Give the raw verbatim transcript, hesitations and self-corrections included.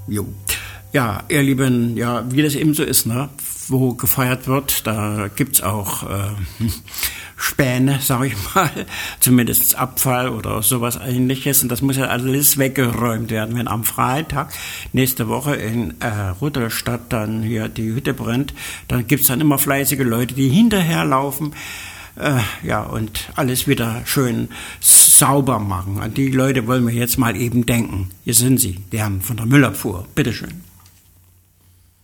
Jo. Ja, ihr Lieben, ja, wie das eben so ist, ne? Wo gefeiert wird, da gibt's auch äh, Späne, sag ich mal, zumindest Abfall oder sowas Ähnliches. Und das muss ja alles weggeräumt werden. Wenn am Freitag nächste Woche in äh, Rudolstadt dann hier die Hütte brennt, dann gibt's dann immer fleißige Leute, die hinterherlaufen, äh, ja, und alles wieder schön sauber machen. An die Leute wollen wir jetzt mal eben denken. Hier sind sie, die Herren von der Müllabfuhr. Bitteschön.